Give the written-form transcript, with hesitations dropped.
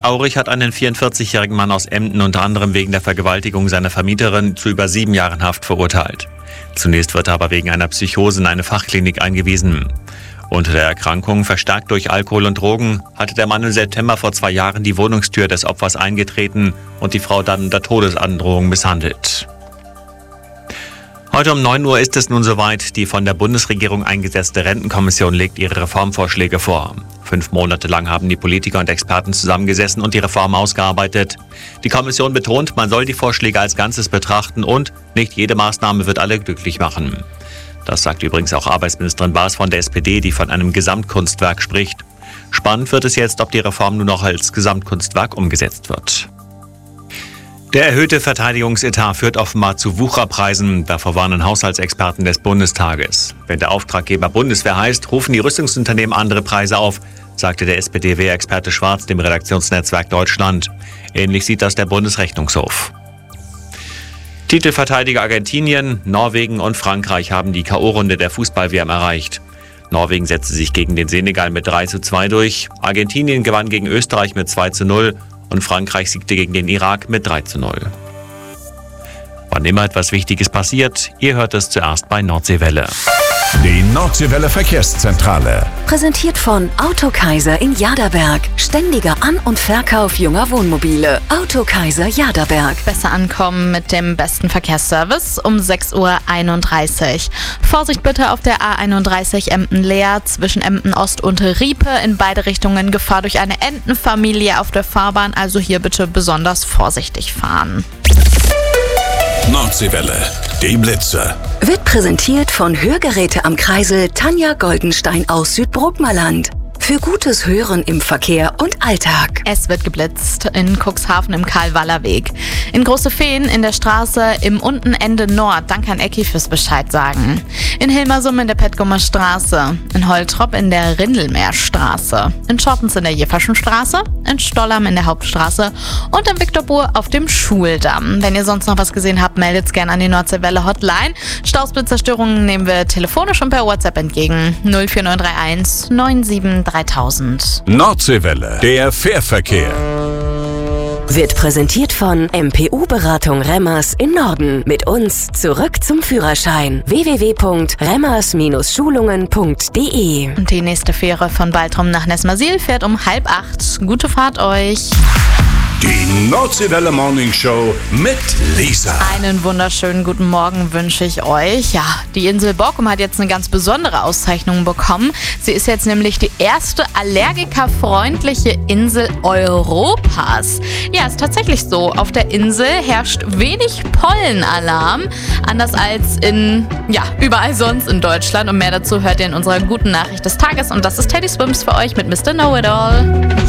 Aurich hat einen 44-jährigen Mann aus Emden unter anderem wegen der Vergewaltigung seiner Vermieterin zu über 7 Jahren Haft verurteilt. Zunächst wird er aber wegen einer Psychose in eine Fachklinik eingewiesen. Unter der Erkrankung, verstärkt durch Alkohol und Drogen, hatte der Mann im September vor 2 Jahren die Wohnungstür des Opfers eingetreten und die Frau dann unter Todesandrohung misshandelt. Heute um 9 Uhr ist es nun soweit. Die von der Bundesregierung eingesetzte Rentenkommission legt ihre Reformvorschläge vor. 5 Monate lang haben die Politiker und Experten zusammengesessen und die Reform ausgearbeitet. Die Kommission betont, man soll die Vorschläge als Ganzes betrachten und nicht jede Maßnahme wird alle glücklich machen. Das sagt übrigens auch Arbeitsministerin Baas von der SPD, die von einem Gesamtkunstwerk spricht. Spannend wird es jetzt, ob die Reform nur noch als Gesamtkunstwerk umgesetzt wird. Der erhöhte Verteidigungsetat führt offenbar zu Wucherpreisen. Davor warnen Haushaltsexperten des Bundestages. Wenn der Auftraggeber Bundeswehr heißt, rufen die Rüstungsunternehmen andere Preise auf, sagte der SPD-Wehr-Experte Schwarz dem Redaktionsnetzwerk Deutschland. Ähnlich sieht das der Bundesrechnungshof. Titelverteidiger Argentinien, Norwegen und Frankreich haben die K.O.-Runde der Fußball-WM erreicht. Norwegen setzte sich gegen den Senegal mit 3:2 durch. Argentinien gewann gegen Österreich mit 2:0. Und Frankreich siegte gegen den Irak mit 3:0. Wann immer etwas Wichtiges passiert, ihr hört es zuerst bei Nordseewelle. Die Nordseewelle Verkehrszentrale. Präsentiert von Autokaiser in Jaderberg. Ständiger An- und Verkauf junger Wohnmobile. Autokaiser Jaderberg. Besser ankommen mit dem besten Verkehrsservice um 6:31 Uhr. Vorsicht bitte auf der A31 Emden-Leer zwischen Emden-Ost und Riepe. In beide Richtungen Gefahr durch eine Entenfamilie auf der Fahrbahn. Also hier bitte besonders vorsichtig fahren. Nordseewelle, die Blitze. Wird präsentiert von Hörgeräte am Kreisel Tanja Goldenstein aus Südbrookmerland. Für gutes Hören im Verkehr und Alltag. Es wird geblitzt in Cuxhaven im Karl-Waller-Weg. In Große Feen in der Straße im Untenende Nord. Danke an Ecki fürs Bescheid sagen. In Hilmersum in der Petgumer Straße. In Holtrop in der Rindelmeerstraße. In Schottens in der Jefferschen Straße. In Stollham in der Hauptstraße. Und in Viktorbuhr auf dem Schuldamm. Wenn ihr sonst noch was gesehen habt, meldet gerne an die Nordseewelle Hotline. Stausblitzzerstörungen nehmen wir telefonisch und per WhatsApp entgegen. 04931 97 3000. Nordseewelle, der Fährverkehr. Wird präsentiert von MPU-Beratung Remmers in Norden. Mit uns zurück zum Führerschein. www.remmers-schulungen.de. Und die nächste Fähre von Baltrum nach Nesmasil fährt um 7:30. Gute Fahrt euch. Die Nordseewelle Morning Show mit Lisa. Einen wunderschönen guten Morgen wünsche ich euch. Ja, die Insel Borkum hat jetzt eine ganz besondere Auszeichnung bekommen. Sie ist jetzt nämlich die erste allergikerfreundliche Insel Europas. Ja, ist tatsächlich so. Auf der Insel herrscht wenig Pollenalarm. Anders als überall sonst in Deutschland. Und mehr dazu hört ihr in unserer guten Nachricht des Tages. Und das ist Teddy Swims für euch mit Mr. Know-It-All.